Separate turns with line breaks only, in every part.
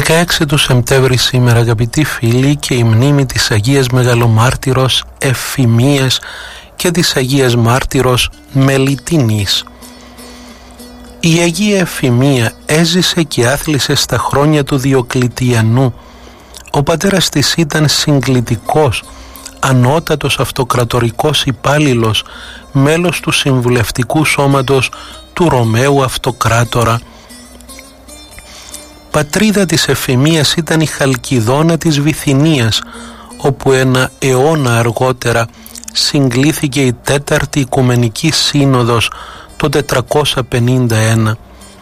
16 του Σεπτέμβρη σήμερα, αγαπητοί φίλοι, και η μνήμη της Αγίας Μεγαλομάρτυρος Ευφημίας και της Αγίας Μάρτυρος Μελιτίνης. Η Αγία Ευφημία έζησε και άθλησε στα χρόνια του Διοκλητιανού. Ο πατέρας της ήταν συγκλητικός, ανώτατος αυτοκρατορικός υπάλληλος, μέλος του συμβουλευτικού σώματος του Ρωμαίου Αυτοκράτορα. Πατρίδα της Ευφημίας ήταν η Χαλκιδόνα της Βυθινίας, όπου ένα αιώνα αργότερα συγκλήθηκε η τέταρτη Οικουμενική Σύνοδος το 451.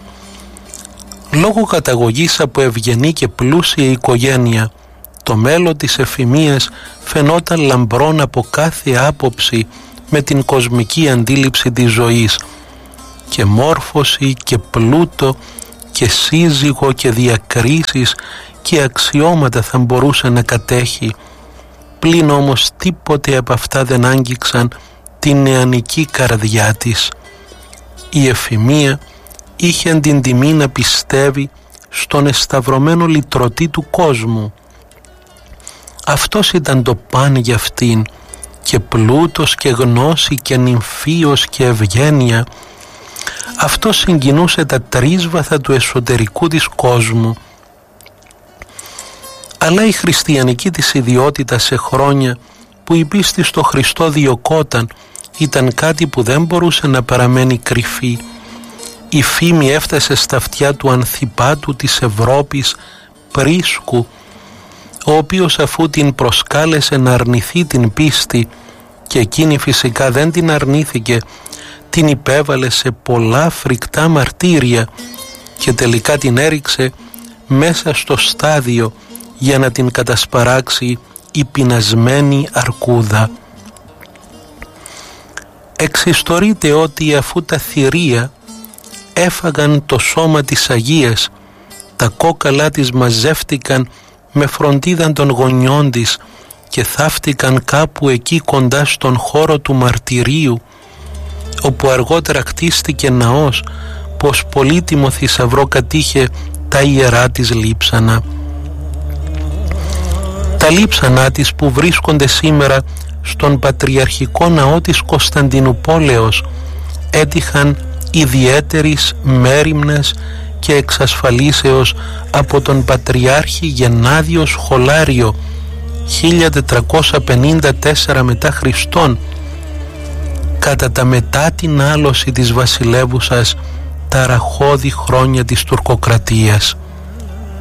Λόγω καταγωγής από ευγενή και πλούσια οικογένεια, το μέλλον της Ευφημίας φαινόταν λαμπρόν από κάθε άποψη με την κοσμική αντίληψη της ζωής, και μόρφωση και πλούτο και σύζυγο και διακρίσεις και αξιώματα θα μπορούσε να κατέχει, πλην όμως τίποτε από αυτά δεν άγγιξαν την νεανική καρδιά της. Η Ευφημία είχε την τιμή να πιστεύει στον εσταυρωμένο λυτρωτή του κόσμου. Αυτός ήταν το παν για αυτήν, και πλούτος και γνώση και νυμφίος και ευγένεια. Αυτό συγκινούσε τα τρίσβαθα του εσωτερικού της κόσμου. Αλλά η χριστιανική της ιδιότητα σε χρόνια που η πίστη στο Χριστό διωκόταν ήταν κάτι που δεν μπορούσε να παραμένει κρυφή. Η φήμη έφτασε στα αυτιά του Ανθιπάτου της Ευρώπης, Πρίσκου, ο οποίος αφού την προσκάλεσε να αρνηθεί την πίστη, και εκείνη φυσικά δεν την αρνήθηκε, την υπέβαλε σε πολλά φρικτά μαρτύρια και τελικά την έριξε μέσα στο στάδιο για να την κατασπαράξει η πεινασμένη αρκούδα. Εξιστορείται ότι αφού τα θηρία έφαγαν το σώμα της Αγίας, τα κόκαλά της μαζεύτηκαν με φροντίδα των γονιών της και θαύτηκαν κάπου εκεί κοντά στον χώρο του μαρτυρίου, όπου αργότερα κτίστηκε ναός, πως πολύτιμο θησαυρό κατήχε τα ιερά της λείψανα. Τα λείψανά της που βρίσκονται σήμερα στον Πατριαρχικό Ναό της Κωνσταντινουπόλεως έτυχαν ιδιαίτερης μέριμνας και εξασφαλίσεως από τον Πατριάρχη Γεννάδιο Σχολάριο 1454 μετά Χριστόν, κατά τα μετά την άλωση της βασιλεύουσας τα ραχώδη χρόνια της τουρκοκρατίας.